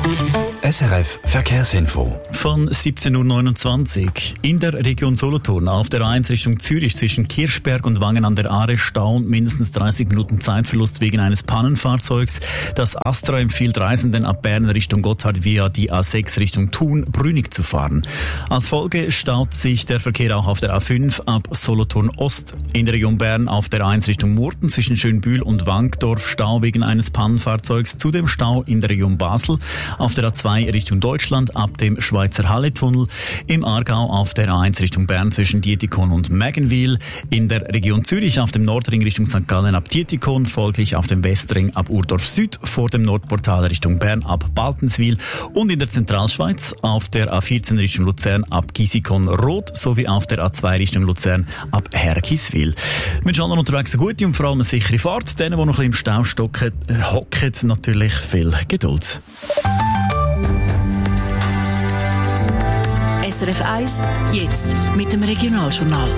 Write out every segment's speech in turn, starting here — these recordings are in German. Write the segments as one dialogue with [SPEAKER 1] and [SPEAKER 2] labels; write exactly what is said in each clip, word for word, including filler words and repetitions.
[SPEAKER 1] S R F Verkehrsinfo.
[SPEAKER 2] Von siebzehn Uhr neunundzwanzig. In der Region Solothurn auf der A eins Richtung Zürich zwischen Kirchberg und Wangen an der Aare Stau und mindestens dreißig Minuten Zeitverlust wegen eines Pannenfahrzeugs. Das Astra empfiehlt Reisenden ab Bern Richtung Gotthard via die A sechs Richtung Thun-Brünig zu fahren. Als Folge staut sich der Verkehr auch auf der A fünf ab Solothurn Ost. In der Region Bern auf der A eins Richtung Murten zwischen Schönbühl und Wankdorf Stau wegen eines Pannenfahrzeugs. Zudem Stau in der Region Basel auf der A zwei Richtung Deutschland ab dem Schweizer Halle-Tunnel, im Aargau auf der A eins Richtung Bern zwischen Dietikon und Mägenwil, in der Region Zürich auf dem Nordring Richtung Sankt Gallen ab Dietikon, folglich auf dem Westring ab Urdorf Süd, vor dem Nordportal Richtung Bern ab Baltenswil und in der Zentralschweiz auf der A vierzehn Richtung Luzern ab Gisikon-Rot sowie auf der A zwei Richtung Luzern ab Hergiswil. Wir wünschen allen unterwegs eine gute und vor allem eine sichere Fahrt. Denen, die noch ein bisschen im Stau stocken, hocken, natürlich viel Geduld.
[SPEAKER 3] S R F eins, jetzt mit dem Regionaljournal.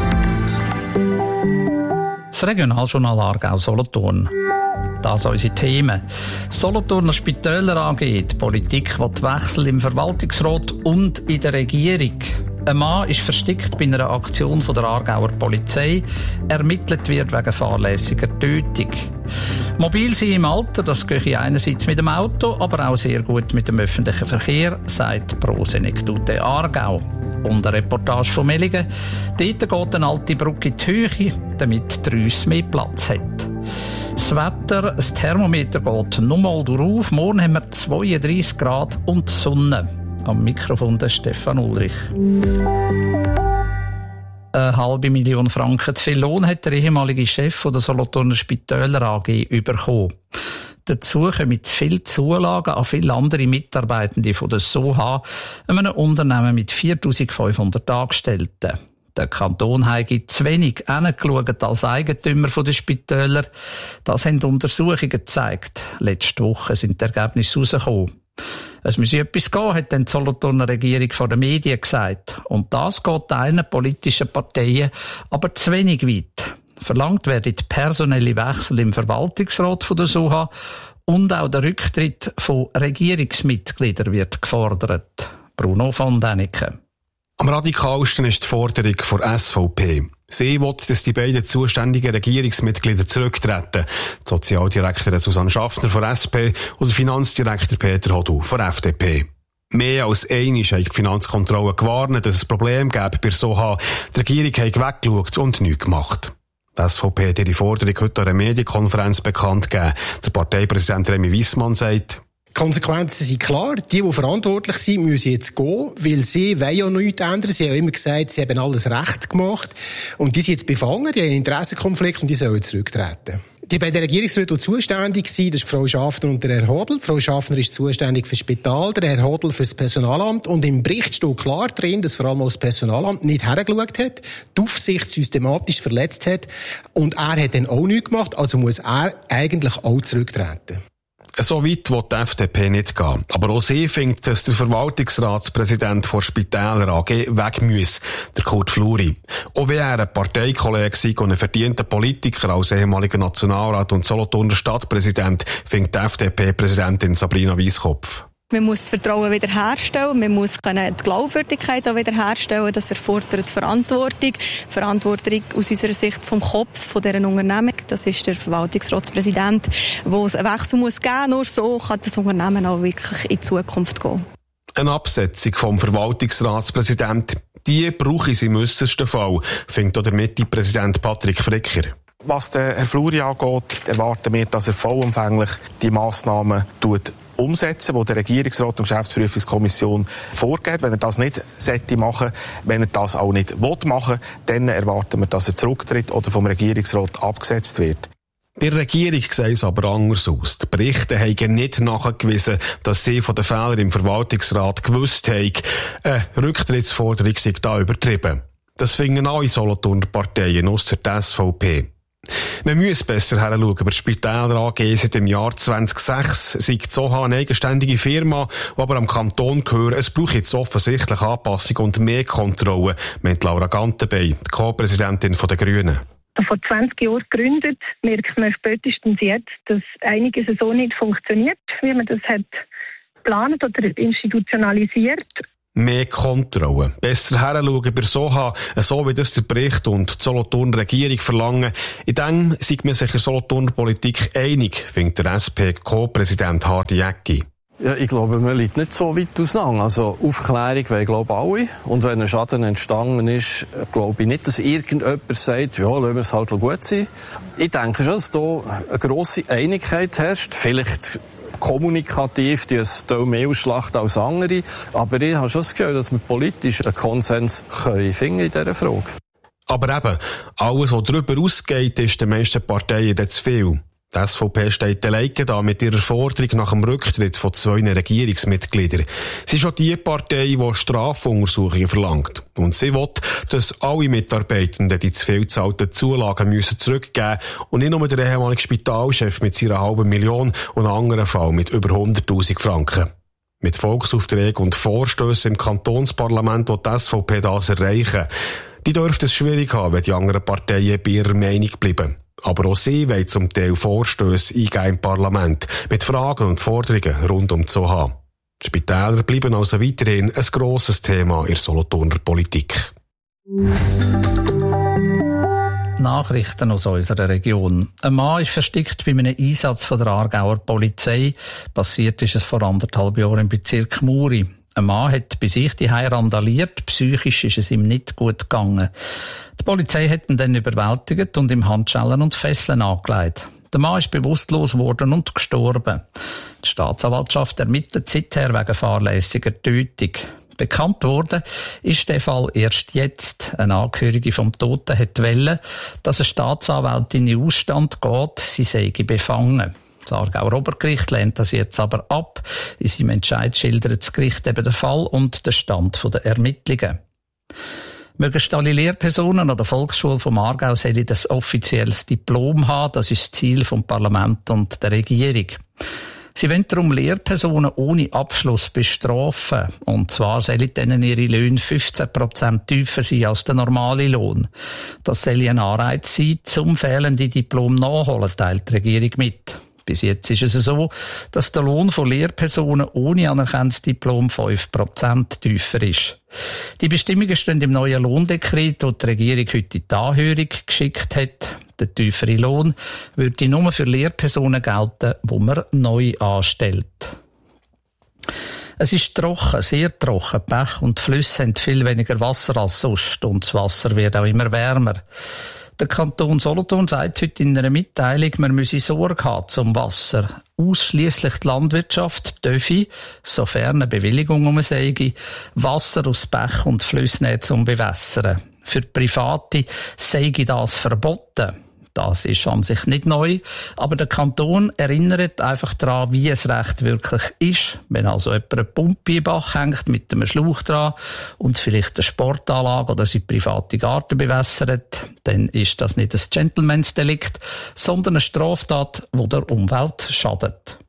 [SPEAKER 4] Das Regionaljournal Aargau-Solothurn. Das sind unsere Themen. Solothurner Spitäler A G, die Politik will Wechsel im Verwaltungsrat und in der Regierung. Ein Mann ist versteckt bei einer Aktion von der Aargauer Polizei. Ermittelt wird wegen fahrlässiger Tötung. Mobil sein im Alter, das gehe einerseits mit dem Auto, aber auch sehr gut mit dem öffentlichen Verkehr, sagt Pro Senectute Aargau. Und eine Reportage von Mellingen. Dort geht eine alte Brücke in die Höhe, damit die Rüsse mehr Platz hat. Das Wetter, das Thermometer geht nochmal drauf. Morgen haben wir zweiunddreißig Grad und Sonne. Am Mikrofon der Stefan Ulrich. Eine halbe Million Franken zu viel Lohn hat der ehemalige Chef der Solothurner Spitäler A G bekommen. Dazu kommen zu viele Zulagen an viele andere Mitarbeitende von der S O H A, einem Unternehmen mit viertausendfünfhundert Angestellten. Der Kanton habe zu wenig hingeschaut als Eigentümer der Spitäler. Das haben Untersuchungen gezeigt. Letzte Woche sind die Ergebnisse herausgekommen. Es müsse etwas gehen, hat dann die Solothurner Regierung vor den Medien gesagt. Und das geht allen politischen Parteien aber zu wenig weit. Verlangt werden personelle Wechsel im Verwaltungsrat von der S O H A und auch der Rücktritt von Regierungsmitgliedern wird gefordert. Bruno von Däniken.
[SPEAKER 5] Am radikalsten ist die Forderung der S V P. Sie will, dass die beiden zuständigen Regierungsmitglieder zurücktreten. Die Sozialdirektorin Susanne Schaffner von S P und der Finanzdirektor Peter Hodu von F D P. Mehr als einmal hat die Finanzkontrolle gewarnt, dass es ein Problem gäbe bei S O H A. Die Regierung hat weggeschaut und nichts gemacht. Die S V P hat ihre Forderung heute an einer Medienkonferenz bekannt gegeben. Der Parteipräsident Remy Wiessmann sagt:
[SPEAKER 6] Die Konsequenzen sind klar. Die, die verantwortlich sind, müssen jetzt gehen, weil sie wollen ja nichts ändern. Sie haben ja immer gesagt, sie haben alles recht gemacht. Und die sind jetzt befangen, die haben einen Interessenkonflikt und die sollen zurücktreten. Die beiden Regierungsräte, die zuständig sind, das ist Frau Schaffner und der Herr Hodl. Frau Schaffner ist zuständig für das Spital, der Herr Hodl für das Personalamt. Und im Bericht steht klar drin, dass vor allem auch das Personalamt nicht hergeschaut hat, die Aufsicht systematisch verletzt hat. Und er hat dann auch nichts gemacht, also muss er eigentlich auch zurücktreten.
[SPEAKER 5] So weit will die F D P nicht gehen. Aber auch sie findet, dass der Verwaltungsratspräsident der Spitäler A G weg muss, der Kurt Fluri. Auch wenn er ein Parteikollege sei und ein verdienter Politiker als ehemaliger Nationalrat und Solothurner Stadtpräsident, findet die F D P-Präsidentin Sabrina Weisskopf.
[SPEAKER 7] Man muss das Vertrauen wiederherstellen, man muss die Glaubwürdigkeit auch wiederherstellen. Das erfordert Verantwortung. Verantwortung aus unserer Sicht vom Kopf von dieser Unternehmung. Das ist der Verwaltungsratspräsident, wo es einen Wechsel muss geben. Nur so kann das Unternehmen auch wirklich in die Zukunft gehen.
[SPEAKER 5] Eine Absetzung vom Verwaltungsratspräsidenten, die brauche ich im äussersten Fall, findet auch der Mitte-Präsident Patrick Fricker.
[SPEAKER 8] Was den Herrn Fluri angeht, erwarten wir, dass er vollumfänglich die Massnahmen tut umsetzen, die der Regierungsrat und die Geschäftsprüfungskommission vorgeht. Wenn er das nicht sollte machen, wenn er das auch nicht will machen, dann erwarten wir, dass er zurücktritt oder vom Regierungsrat abgesetzt wird.
[SPEAKER 5] Bei der Regierung sieht es aber anders aus. Die Berichte haben nicht nachgewiesen, dass sie von den Fehlern im Verwaltungsrat gewusst haben. Eine Rücktrittsforderung sei da übertrieben. Das finden alle Solothurner Parteien ausser der S V P. Man muss besser hinschauen, aber die Spitäler A G seit dem Jahr zweitausendsechs sei die S O H A eine eigenständige Firma, die aber am Kanton gehört. Es braucht jetzt offensichtlich Anpassung und mehr Kontrolle, meint Laura Gantenbein, die Co-Präsidentin der Grünen.
[SPEAKER 9] Vor zwanzig Jahren gegründet, merkt man spätestens jetzt, dass einiges so nicht funktioniert, wie man das hat geplant oder institutionalisiert.
[SPEAKER 5] Mehr Kontrolle. Besser heranschauen bei Soha, so wie das der Bericht und die Solothurner Regierung verlangen. In dem sind wir sich in der Solothurner Politik einig, findet der S P-Co-Präsident Hardy Jäcki.
[SPEAKER 10] Ja, ich glaube, man liegt nicht so weit auseinander. Also Aufklärung wollen, glaube ich, alle. Und wenn ein Schaden entstanden ist, glaube ich nicht, dass irgendjemand sagt, ja, lassen wir es halt gut sein. Ich denke schon, dass hier eine grosse Einigkeit herrscht. Vielleicht kommunikativ, die es hier mehr ausschlacht als andere. Aber ich habe schon das Gefühl, dass wir politisch einen Konsens können finden in dieser Frage.
[SPEAKER 5] Aber eben, alles, was darüber ausgeht, ist den meisten Parteien dann zu viel. Die S V P steht alleine da mit ihrer Forderung nach dem Rücktritt von zwei Regierungsmitgliedern. Sie ist auch die Partei, die Strafuntersuchungen verlangt. Und sie will, dass alle Mitarbeitenden die zu viel gezahlten Zulagen müssen zurückgeben und nicht nur der ehemalige Spitalchef mit seiner halben Million und einem anderen Fall mit über hunderttausend Franken. Mit Volksaufträgen und Vorstössen im Kantonsparlament will die S V P das erreichen. Die dürfte es schwierig haben, wenn die anderen Parteien bei ihrer Meinung bleiben. Aber auch sie wollen zum Teil Vorstösse eingehen im Parlament, mit Fragen und Forderungen rund um die Soha. Die Spitäler bleiben also weiterhin ein grosses Thema in der Solothurner Politik.
[SPEAKER 4] Nachrichten aus unserer Region. Ein Mann ist versteckt bei einem Einsatz von der Aargauer Polizei. Passiert ist es vor anderthalb Jahren im Bezirk Muri. Ein Mann hat bei sich die Hause randaliert, psychisch ist es ihm nicht gut gegangen. Die Polizei hat ihn dann überwältigt und ihm Handschellen und Fesseln angelegt. Der Mann ist bewusstlos geworden und gestorben. Die Staatsanwaltschaft ermittelt seither wegen fahrlässiger Tötung. Bekannt worden ist der Fall erst jetzt. Eine Angehörige vom Toten hat wollen, dass eine Staatsanwältin in Ausstand geht, sie sei befangen. Das Aargauer Obergericht lehnt das jetzt aber ab. In seinem Entscheid schildert das Gericht eben den Fall und den Stand der Ermittlungen. Möglichst alle Lehrpersonen an der Volksschule vom Aargau sollen das offizielles Diplom haben. Das ist das Ziel vom Parlament und der Regierung. Sie wollen darum Lehrpersonen ohne Abschluss bestrafen. Und zwar sollen denen ihre Löhne fünfzehn Prozent tiefer sein als der normale Lohn. Das soll ein Anreiz sein, zum fehlende Diplom nachholen, teilt die Regierung mit. Bis jetzt ist es so, dass der Lohn von Lehrpersonen ohne anerkanntes Diplom fünf Prozent tiefer ist. Die Bestimmungen stehen im neuen Lohndekret, das die Regierung heute in die Anhörung geschickt hat. Der tiefere Lohn würde nur für Lehrpersonen gelten, die man neu anstellt. Es ist trocken, sehr trocken. Bäche und Flüsse haben viel weniger Wasser als sonst und das Wasser wird auch immer wärmer. Der Kanton Solothurn sagt heute in einer Mitteilung, man müsse Sorge haben zum Wasser. Ausschliesslich die Landwirtschaft dürfe, sofern eine Bewilligung um sei, Wasser aus Bächen und Flüssen nehmen zum Bewässern. Für die Private sei das verboten. Das ist an sich nicht neu, aber der Kanton erinnert einfach daran, wie es Recht wirklich ist. Wenn also jemand eine Pumpe im Bach hängt mit einem Schlauch dran und vielleicht eine Sportanlage oder seine private Garten bewässert, dann ist das nicht ein Gentleman's-Delikt, sondern eine Straftat, die der Umwelt schadet.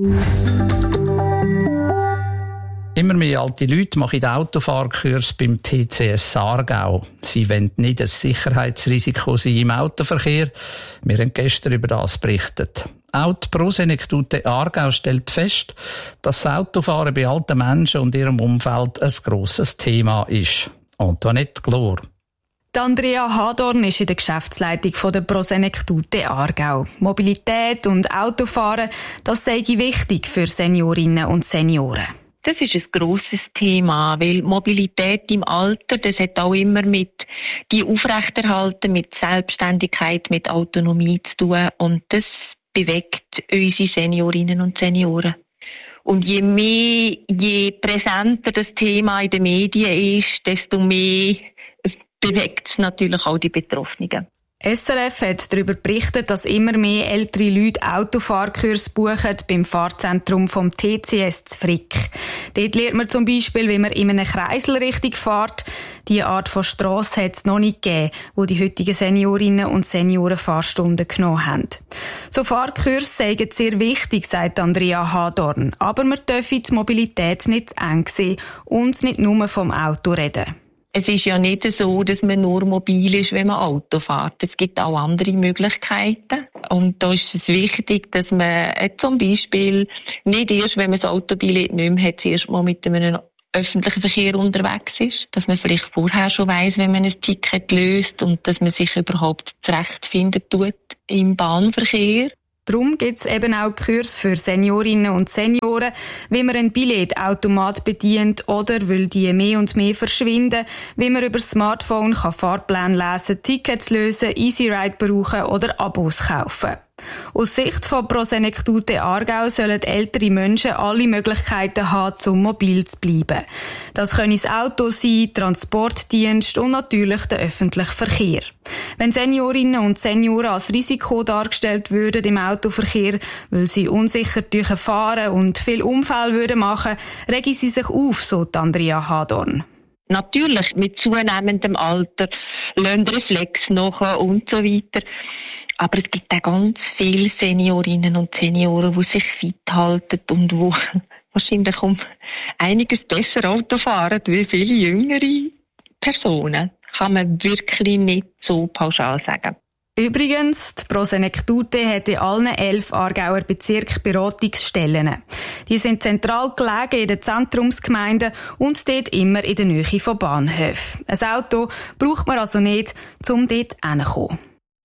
[SPEAKER 4] Immer mehr alte Leute machen den Autofahrkurs beim T C S Aargau. Sie wollen nicht ein Sicherheitsrisiko sein im Autoverkehr. Wir haben gestern über das berichtet. Auch die Prosenektute Aargau stellt fest, dass das Autofahren bei alten Menschen und ihrem Umfeld ein grosses Thema ist. Antoinette Glor.
[SPEAKER 11] Die Andrea Hadorn ist in der Geschäftsleitung der Prosenektute Aargau. Mobilität und Autofahren, das sei wichtig für Seniorinnen und Senioren.
[SPEAKER 12] Das ist ein grosses Thema, weil Mobilität im Alter, das hat auch immer mit die Aufrechterhalten, mit Selbstständigkeit, mit Autonomie zu tun und das bewegt unsere Seniorinnen und Senioren. Und je mehr, je präsenter das Thema in den Medien ist, desto mehr bewegt es natürlich auch die Betroffenen.
[SPEAKER 11] S R F hat darüber berichtet, dass immer mehr ältere Leute Autofahrkurs buchen beim Fahrzentrum vom T C S zu Frick. Dort lernt man zum Beispiel, wie man in einem Kreisel richtig fährt. Diese Art von Strasse hat es noch nicht gegeben, wo die heutigen Seniorinnen und Senioren Fahrstunden genommen haben. So Fahrkurse seien sehr wichtig, sagt Andrea Hadorn. Aber man dürfe die Mobilität nicht zu eng sehen und nicht nur vom Auto reden.
[SPEAKER 12] Es ist ja nicht so, dass man nur mobil ist, wenn man Auto fährt. Es gibt auch andere Möglichkeiten. Und da ist es wichtig, dass man äh, zum Beispiel nicht erst, wenn man das Autobillett nicht mehr hat, zuerst mal mit einem öffentlichen Verkehr unterwegs ist. Dass man vielleicht vorher schon weiss, wenn man ein Ticket löst und dass man sich überhaupt zurechtfinden tut im Bahnverkehr.
[SPEAKER 11] Darum gibt es eben auch Kurse für Seniorinnen und Senioren, wie man einen Billetautomat bedient oder, weil die mehr und mehr verschwinden, wie man über das Smartphone kann Fahrpläne lesen, Tickets lösen, EasyRide brauchen oder Abos kaufen. Aus Sicht von Pro Senectute Aargau sollen ältere Menschen alle Möglichkeiten haben, um mobil zu bleiben. Das können das Auto sein, Transportdienst und natürlich der öffentliche Verkehr. Wenn Seniorinnen und Senioren als Risiko dargestellt würden im Autoverkehr, weil sie unsicher fahren und viel Unfälle würden machen, regen sie sich auf, so Andrea Hadorn.
[SPEAKER 12] Natürlich, mit zunehmendem Alter, lassen Reflex nach und so weiter. Aber es gibt auch ganz viele Seniorinnen und Senioren, die sich fit halten und die wahrscheinlich um einiges besser Auto fahren wie viele jüngere Personen. Kann man wirklich nicht so pauschal sagen.
[SPEAKER 11] Übrigens, die Pro Senectute hat in allen elf Aargauer Bezirken Beratungsstellen. Die sind zentral gelegen in den Zentrumsgemeinden und dort immer in der Nähe von Bahnhöfen. Ein Auto braucht man also nicht, um dort hinzukommen.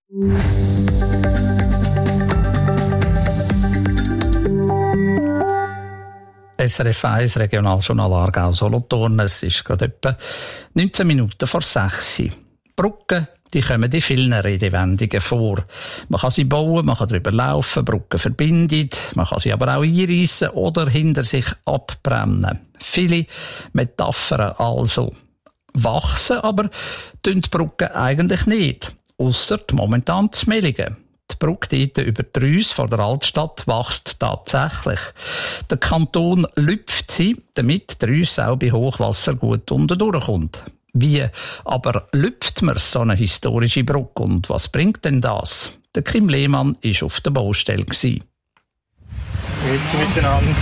[SPEAKER 4] S R F eins Regionaljournal Aargau-Solothurn. Es ist gerade etwa neunzehn Minuten vor sechs. Brücken, die kommen in vielen Redewendungen vor. Man kann sie bauen, man kann drüber laufen, Brücken verbindet, man kann sie aber auch einreissen oder hinter sich abbrennen. Viele Metaphern also. Wachsen aber tun die Brücken eigentlich nicht. Ausser momentan zu Mellingen. Die Brücke dort über die Reuss vor der Altstadt wächst tatsächlich. Der Kanton lüpft sie, damit die Reuss auch bei Hochwasser gut unten durchkommt. Wie aber lüpft man so eine historische Brücke und was bringt denn das? Der Kim Lehmann war auf der Baustelle. Grüezi
[SPEAKER 13] miteinander.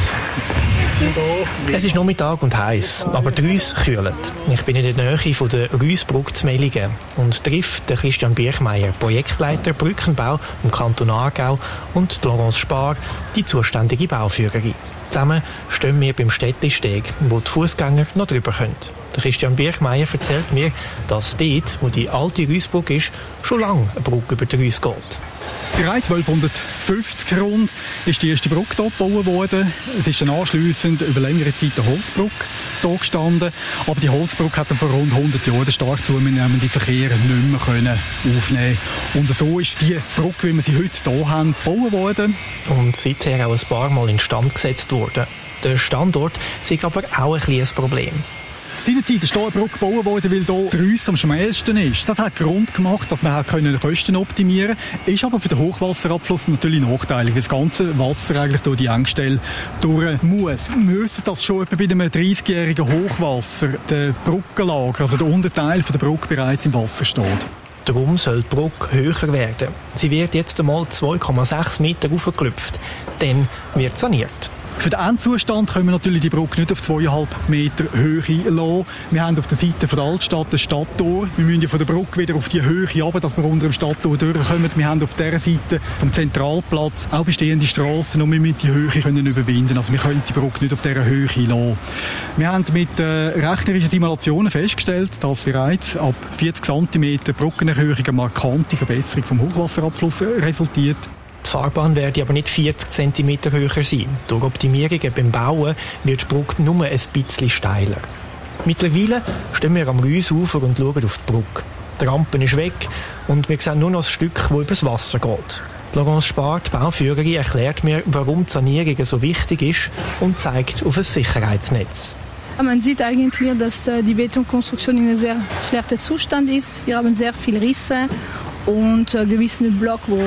[SPEAKER 13] Es ist Nachmittag und heiß, aber die Reuss kühlt. Ich bin in der Nähe von der Reussbrücke zu Mellingen und treffe den Christian Birchmeier, Projektleiter Brückenbau im Kanton Aargau, und Laurence Spar, die zuständige Bauführerin. Zusammen stehen wir beim Städtesteg, wo die Fußgänger noch drüber können. Der Christian Birchmeier erzählt mir, dass dort, wo die alte Reussbrücke ist, schon lange eine Brücke über die Reuss geht.
[SPEAKER 14] Bereits zwölfhundertfünfzig rund ist die erste Brücke hier gebaut worden. Es ist dann anschliessend über längere Zeit eine Holzbrücke hier gestanden. Aber die Holzbrücke hat dann vor rund hundert Jahren den stark zunehmenden Verkehr nicht mehr können aufnehmen. Und so ist die Brücke, wie wir sie heute hier haben, gebaut worden.
[SPEAKER 13] Und seither auch ein paar Mal instand gesetzt worden. Der Standort ist aber auch ein kleines Problem.
[SPEAKER 14] Seinerzeit ist hier eine Brücke gebaut worden, weil hier die Reuss am schmalsten ist. Das hat Grund gemacht, dass man die Kosten optimieren konnte. Ist aber für den Hochwasserabfluss natürlich nachteilig, weil das ganze Wasser eigentlich durch die Engstelle durch muss. Wir wissen, dass schon etwa bei einem dreißigjährigen Hochwasser der Brückenlager, also der Unterteil der Brücke, bereits im Wasser steht.
[SPEAKER 13] Darum soll die Brücke höher werden. Sie wird jetzt einmal zwei Komma sechs Meter hochgeklüpft. Dann wird saniert.
[SPEAKER 14] Für den Endzustand können wir natürlich die Brücke nicht auf zweieinhalb Meter Höhe lassen. Wir haben auf der Seite von der Altstadt ein Stadttor. Wir müssen ja von der Brücke wieder auf die Höhe runter, dass wir unter dem Stadttor durchkommen. Wir haben auf dieser Seite vom Zentralplatz auch bestehende Strassen und wir müssen die Höhe können überwinden. Also wir können die Brücke nicht auf dieser Höhe lassen. Wir haben mit äh, rechnerischen Simulationen festgestellt, dass bereits ab vierzig Zentimeter Brückenerhöhung eine markante Verbesserung vom Hochwasserabfluss resultiert.
[SPEAKER 13] Die Fahrbahn werde aber nicht vierzig Zentimeter höher sein. Durch Optimierungen beim Bauen wird die Brücke nur ein bisschen steiler. Mittlerweile stehen wir am Reussufer und schauen auf die Brücke. Die Rampe ist weg und wir sehen nur noch ein Stück, das übers Wasser geht. Laurence Spar, die Bauführerin, erklärt mir, warum die Sanierung so wichtig ist und zeigt auf ein Sicherheitsnetz.
[SPEAKER 15] Man sieht eigentlich, dass die Betonkonstruktion in einem sehr schlechten Zustand ist. Wir haben sehr viele Risse und gewisse Blöcke, wo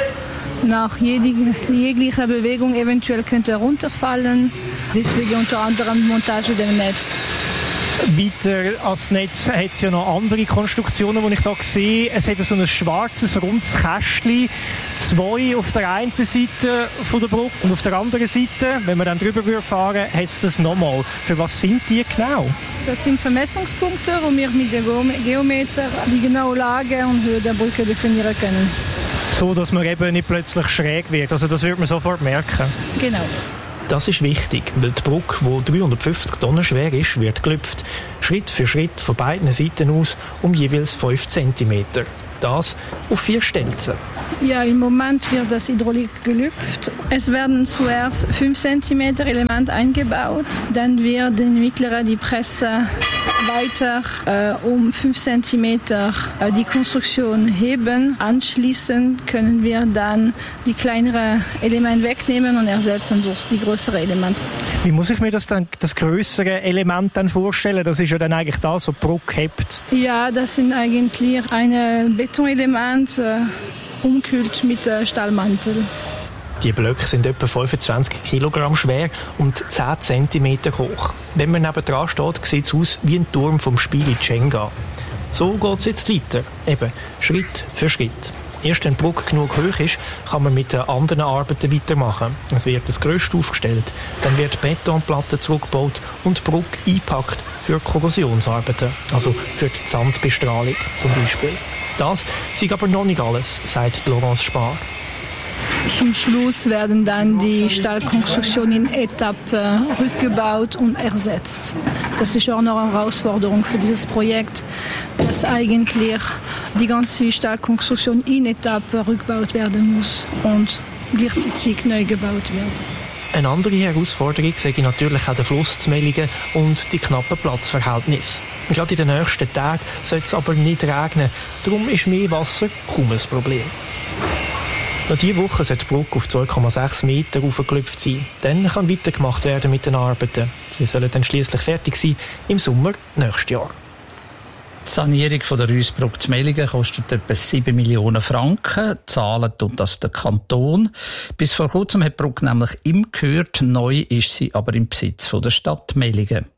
[SPEAKER 15] nach jeglicher Bewegung eventuell könnte runterfallen. Deswegen unter anderem Montage des Netzes.
[SPEAKER 13] Weiter als Netz hat es ja noch andere Konstruktionen, die ich hier sehe. Es hat so ein schwarzes, rundes Kästchen. Zwei auf der einen Seite von der Brücke und auf der anderen Seite, wenn wir dann drüber fahren, hat es das nochmal. Für was sind die genau?
[SPEAKER 15] Das sind Vermessungspunkte, wo wir mit dem Geometer die genaue Lage und Höhe der Brücke definieren können.
[SPEAKER 13] So, dass man eben nicht plötzlich schräg wird. Also das wird man sofort merken.
[SPEAKER 15] Genau.
[SPEAKER 13] Das ist wichtig, weil die Brücke, die dreihundertfünfzig Tonnen schwer ist, wird gelüpft. Schritt für Schritt von beiden Seiten aus um jeweils fünf Zentimeter. Das auf vier Stelzen.
[SPEAKER 15] Ja, im Moment wird das Hydraulik gelüpft. Es werden zuerst fünf Zentimeter Elemente eingebaut. Dann wird in mittlere die Presse weiter äh, um fünf Zentimeter äh, die Konstruktion heben. Anschließend können wir dann die kleineren Elemente wegnehmen und ersetzen durch die größeren Elemente.
[SPEAKER 13] Wie muss ich mir das dann, das größere Element dann vorstellen? Das ist ja dann eigentlich das, was die Brücke hebt.
[SPEAKER 15] Ja, das sind eigentlich eine Betonelement, äh, umkühlt mit äh, Stahlmantel.
[SPEAKER 13] Die Blöcke sind etwa fünfundzwanzig Kilogramm schwer und zehn Zentimeter hoch. Wenn man nebendran steht, sieht es aus wie ein Turm vom Spiel Jenga. So geht es jetzt weiter, eben Schritt für Schritt. Erst wenn die Brücke genug hoch ist, kann man mit den anderen Arbeiten weitermachen. Es wird das Gerüst aufgestellt, dann wird die Betonplatte zurückgebaut und die Brücke eingepackt für Korrosionsarbeiten, also für die Sandbestrahlung zum Beispiel. Das ist aber noch nicht alles, sagt Laurence Spar.
[SPEAKER 15] Zum Schluss werden dann die Stahlkonstruktionen in Etappen rückgebaut und ersetzt. Das ist auch noch eine Herausforderung für dieses Projekt, dass eigentlich die ganze Stahlkonstruktion in Etappen rückgebaut werden muss und gleichzeitig neu gebaut wird.
[SPEAKER 13] Eine andere Herausforderung sehe ich natürlich auch den Fluss zu Mellingen und die knappen Platzverhältnisse. Gerade in den nächsten Tagen soll es aber nicht regnen, darum ist mehr Wasser kaum ein Problem. Noch diese Woche soll die Brücke auf zwei Komma sechs Meter hochgelüpft sein. Dann kann weitergemacht werden mit den Arbeiten. Die sollen dann schliesslich fertig sein im Sommer nächstes Jahr.
[SPEAKER 4] Die Sanierung von der Rüssbrücke zu Mellingen kostet etwa sieben Millionen Franken. Zahlen tut das der Kanton. Bis vor kurzem hat die Brücke nämlich ihm gehört. Neu ist sie aber im Besitz von der Stadt Mellingen.